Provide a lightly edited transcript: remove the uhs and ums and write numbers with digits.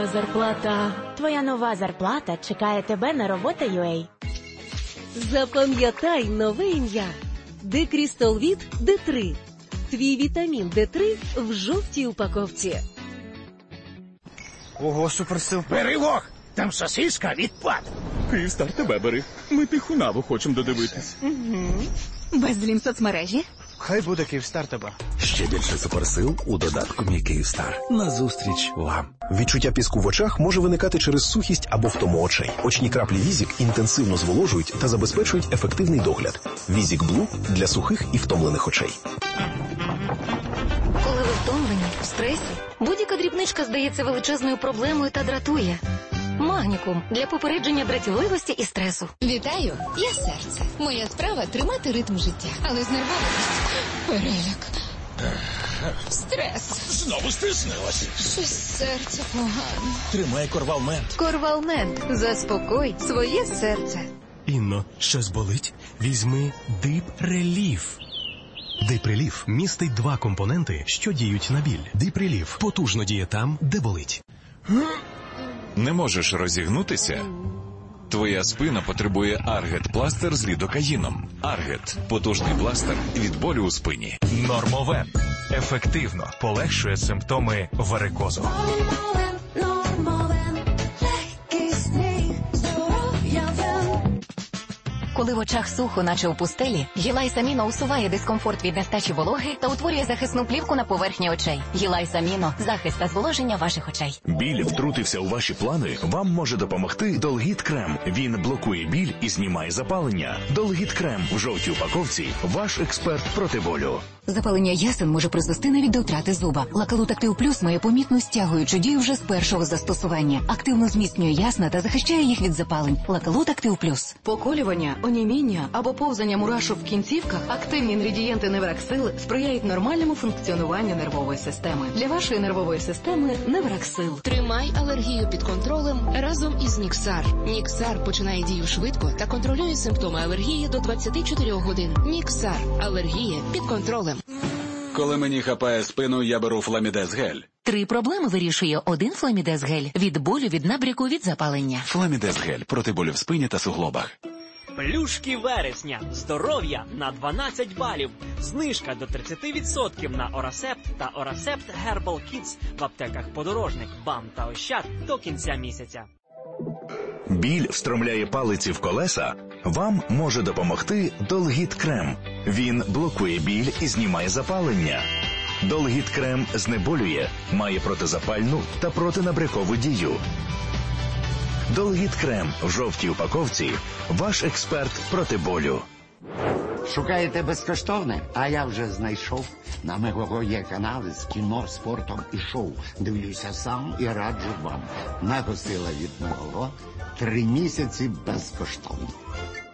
Зарплата. Твоя нова зарплата чекає тебе на робота.ua. Запам'ятай нове ім'я. Декрістолвіт Д3. Твій вітамін Д3 в жовтій упаковці. Ого, суперсил. Бери вог! Там сосиска відпад. Київстар, тебе бери. Ми Тихунаву хочемо додивитись. Безлім соцмережі? Хай буде Київстар тебе. Ще більше суперсил у додатку «Мій Київстар». Назустріч вам. Відчуття піску в очах може виникати через сухість або втому очей. Очні краплі Візік інтенсивно зволожують та забезпечують ефективний догляд. Візік Блу для сухих і втомлених очей. Коли ви втомлені, в стресі, будь-яка дрібничка здається величезною проблемою та дратує. Магнікум для попередження дратівливості і стресу. Вітаю, я серце. Моя справа – тримати ритм життя. Але знервованість, переляк, стрес. Знову стиснилось. Щось серце погано. Тримай Корвалмент. Корвалмент. Заспокой своє серце. Інно, щось болить? Візьми Дип Реліф. Дип Реліф містить 2 компоненти, що діють на біль. Дип Реліф потужно діє там, де болить. Не можеш розігнутися? Твоя спина потребує Аргет-пластир з лідокаїном. Аргет – потужний пластир від болю у спині. Нормовен ефективно полегшує симптоми варикозу. Коли в очах сухо, наче у пустелі, Гілайс Аміно усуває дискомфорт від нестачі вологи та утворює захисну плівку на поверхні очей. Гілайс Аміно – захист та зволоження ваших очей. Біль втрутився у ваші плани? Вам може допомогти Долгіт Крем. Він блокує біль і знімає запалення. Долгіт Крем в жовтій упаковці – ваш експерт проти болю. Запалення ясен може призвести навіть до втрати зуба. Лакалут Актив Плюс має помітну стягуючу дію вже з першого застосування. Активно зміцнює ясна та захищає їх від запалень. Лакалут Актив Плюс. Поколювання, оніміння або повзання мурашок в кінцівках, активні інгредієнти Невраксил сприяють нормальному функціонуванню нервової системи. Для вашої нервової системи Невраксил. Тримай алергію під контролем разом із Ніксар. Ніксар починає дію швидко та контролює симптоми алергії до 24 годин. Ніксар. Алергія під контролем. Коли мені хапає спину, я беру Фламідез гель. 3 проблеми вирішує один Фламідез гель. Від болю, від набряку, від запалення. Фламідез гель проти болю в спині та суглобах. Плюшки вересня. Здоров'я на 12 балів. Знижка до 30% на Орасепт та Орасепт Herbal Kids в аптеках Подорожник, БАМ та Ощад до кінця місяця. Біль встромляє палиці в колеса? Вам може допомогти Долгіт Крем. Він блокує біль і знімає запалення. Долгіт Крем знеболює, має протизапальну та протинабрякову дію. Долгіт Крем в жовтій упаковці – ваш експерт проти болю. Шукаєте безкоштовне? А я вже знайшов. На Мегого є канали з кіно, спортом і шоу. Дивлюся сам і раджу вам. Нагостила від Мегого 3 місяці безкоштовно.